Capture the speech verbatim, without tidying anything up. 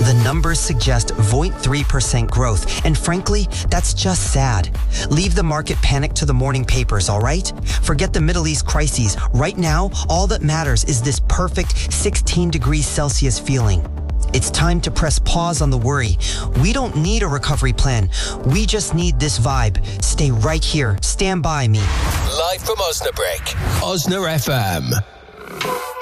The numbers suggest zero point three percent growth, and frankly, that's just sad. Leave the market panic to the morning papers, all right? Forget the Middle East crises. Right now, all that matters is this perfect sixteen degrees Celsius feeling. It's time to press pause on the worry. We don't need a recovery plan. We just need this vibe. Stay right here. Stand by me. Live from Osnabrück, Osna F M.